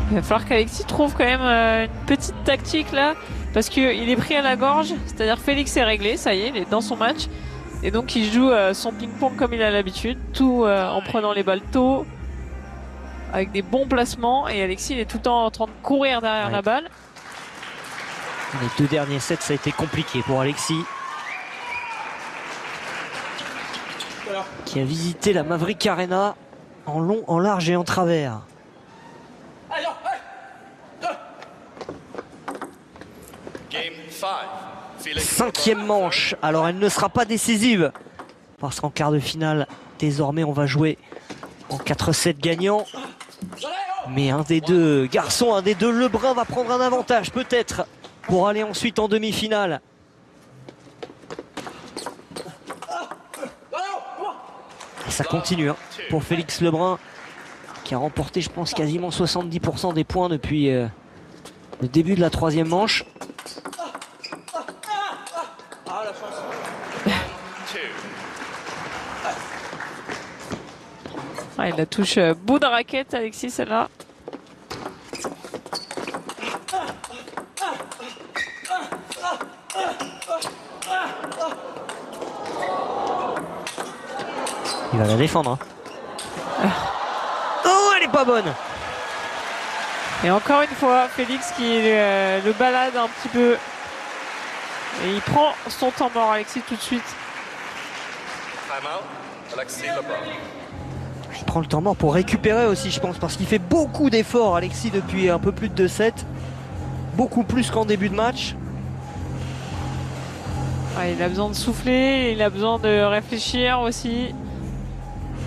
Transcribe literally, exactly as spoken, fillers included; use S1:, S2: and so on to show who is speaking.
S1: Il va falloir qu'Alexis trouve quand même euh, une petite tactique là, parce qu'il est pris à la gorge, c'est-à-dire Félix est réglé, ça y est, il est dans son match. Et donc il joue euh, son ping-pong comme il a l'habitude, tout euh, en prenant les balles tôt, avec des bons placements. Et Alexis il est tout le temps en train de courir derrière
S2: ouais.
S1: la balle.
S2: Les deux derniers sets, ça a été compliqué pour Alexis, qui a visité la Maverick Arena en long, en large et en travers. Cinquième manche, alors elle ne sera pas décisive, parce qu'en quart de finale, désormais on va jouer en quatre sept gagnants. Mais un des deux garçons, un des deux Lebrun va prendre un avantage peut-être pour aller ensuite en demi-finale. Et ça continue hein, pour Félix Lebrun, qui a remporté je pense quasiment soixante-dix pour cent des points depuis euh, le début de la troisième manche.
S1: Ah, il la touche euh, bout de raquette, Alexis, celle-là.
S2: Il va la défendre. Hein. Ah. Oh, elle est pas bonne.
S1: Et encore une fois, Félix qui euh, le balade un petit peu. Et il prend son temps mort, Alexis, tout de suite.
S2: Il prend le temps mort pour récupérer aussi, je pense, parce qu'il fait beaucoup d'efforts, Alexis, depuis un peu plus de deux sets. Beaucoup plus qu'en début de match.
S1: Ah, il a besoin de souffler, il a besoin de réfléchir aussi.